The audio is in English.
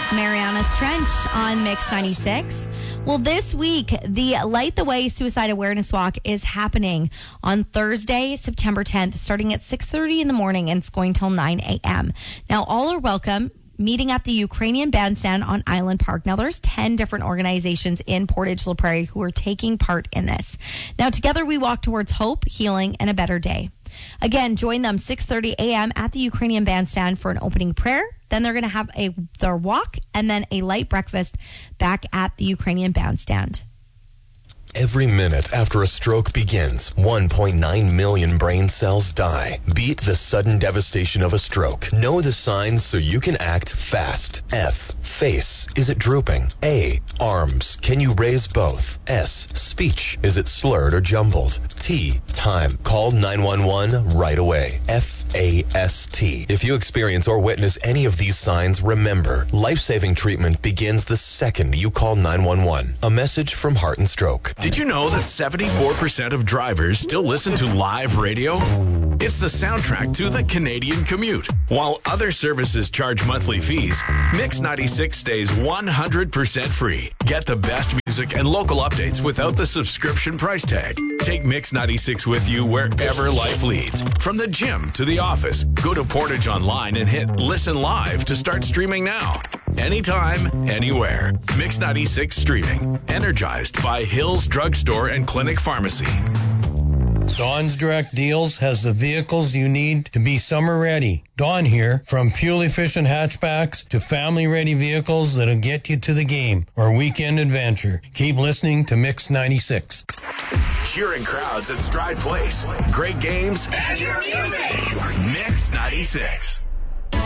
Mariana's Trench on Mix 96. Well, this week, the Light the Way Suicide Awareness Walk is happening on Thursday, September 10th, starting at 6:30 in the morning, and it's going till 9 a.m. Now, all are welcome. Meeting at the Ukrainian Bandstand on Island Park. Now, there's 10 different organizations in Portage La Prairie who are taking part in this. Now, together we walk towards hope, healing, and a better day. Again, join them 6:30 a.m. at the Ukrainian Bandstand for an opening prayer. Then they're going to have their walk and then a light breakfast back at the Ukrainian Bandstand. Every minute after a stroke begins, 1.9 million brain cells die. Beat the sudden devastation of a stroke. Know the signs so you can act fast. F. Face. Is it drooping? A. Arms. Can you raise both? S. Speech. Is it slurred or jumbled? T. Time. Call 911 right away. FAST. If you experience or witness any of these signs, remember, life-saving treatment begins the second you call 911. A message from Heart and Stroke. Did you know that 74% of drivers still listen to live radio? It's the soundtrack to the Canadian commute. While other services charge monthly fees, Mix 96 stays 100% free. Get the best music and local updates without the subscription price tag. Take Mix 96 with you wherever life leads. From the gym to the office, go to Portage Online and hit Listen Live to start streaming now. Anytime, anywhere. Mix 96 streaming. Energized by Hills Drugstore and Clinic Pharmacy. Dawn's Direct Deals has the vehicles you need to be summer ready. Dawn here, from fuel-efficient hatchbacks to family-ready vehicles that'll get you to the game or weekend adventure. Keep listening to Mix 96. Cheering crowds at Stride Place. Great games. And your music. Mix 96.